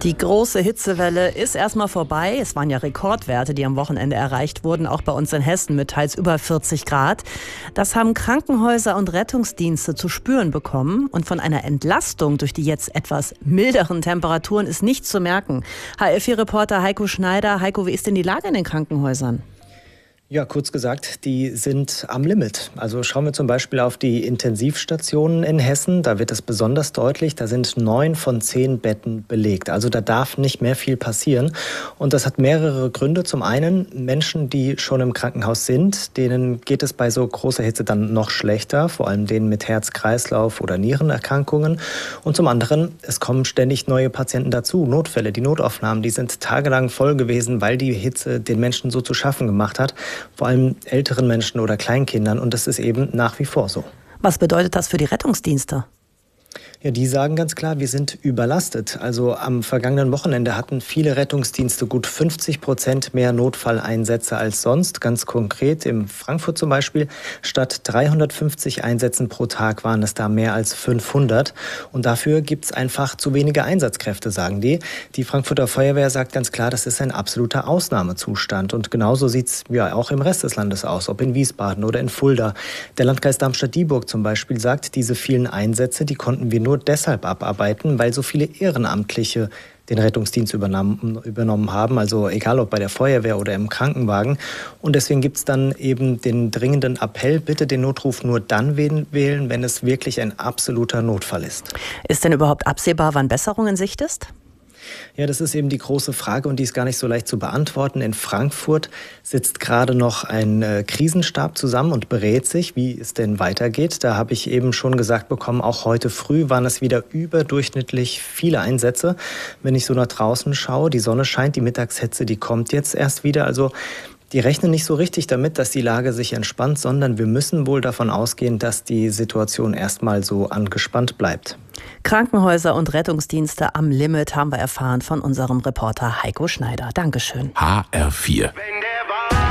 Die große Hitzewelle ist erstmal vorbei. Es waren ja Rekordwerte, die am Wochenende erreicht wurden, auch bei uns in Hessen mit teils über 40 Grad. Das haben Krankenhäuser und Rettungsdienste zu spüren bekommen. Und von einer Entlastung durch die jetzt etwas milderen Temperaturen ist nichts zu merken. HR4-Reporter Heiko Schneider. Heiko, wie ist denn die Lage in den Krankenhäusern? Ja, kurz gesagt, die sind am Limit. Also schauen wir zum Beispiel auf die Intensivstationen in Hessen. Da wird es besonders deutlich. Da sind 9 von 10 Betten belegt. Also da darf nicht mehr viel passieren. Und das hat mehrere Gründe. Zum einen Menschen, die schon im Krankenhaus sind, denen geht es bei so großer Hitze dann noch schlechter. Vor allem denen mit Herz-Kreislauf- oder Nierenerkrankungen. Und zum anderen, es kommen ständig neue Patienten dazu. Notfälle, die Notaufnahmen, die sind tagelang voll gewesen, weil die Hitze den Menschen so zu schaffen gemacht hat. Vor allem älteren Menschen oder Kleinkindern. Und das ist eben nach wie vor so. Was bedeutet das für die Rettungsdienste? Ja, die sagen ganz klar, wir sind überlastet. Also am vergangenen Wochenende hatten viele Rettungsdienste gut 50% mehr Notfalleinsätze als sonst. Ganz konkret in Frankfurt zum Beispiel. Statt 350 Einsätzen pro Tag waren es da mehr als 500. Und dafür gibt es einfach zu wenige Einsatzkräfte, sagen die. Die Frankfurter Feuerwehr sagt ganz klar, das ist ein absoluter Ausnahmezustand. Und genauso sieht es ja auch im Rest des Landes aus, ob in Wiesbaden oder in Fulda. Der Landkreis Darmstadt-Dieburg zum Beispiel sagt, diese vielen Einsätze, die konnten wir nur deshalb abarbeiten, weil so viele Ehrenamtliche den Rettungsdienst übernommen haben, also egal ob bei der Feuerwehr oder im Krankenwagen. Und deswegen gibt es dann eben den dringenden Appell, bitte den Notruf nur dann wählen, wenn es wirklich ein absoluter Notfall ist. Ist denn überhaupt absehbar, wann Besserung in Sicht ist? Ja, das ist eben die große Frage und die ist gar nicht so leicht zu beantworten. In Frankfurt sitzt gerade noch ein Krisenstab zusammen und berät sich, wie es denn weitergeht. Da habe ich eben schon gesagt bekommen, auch heute früh waren es wieder überdurchschnittlich viele Einsätze. Wenn ich so nach draußen schaue, die Sonne scheint, die Mittagshitze, die kommt jetzt erst wieder. Also die rechnen nicht so richtig damit, dass die Lage sich entspannt, sondern wir müssen wohl davon ausgehen, dass die Situation erstmal so angespannt bleibt. Krankenhäuser und Rettungsdienste am Limit haben wir erfahren von unserem Reporter Heiko Schneider. Dankeschön. HR4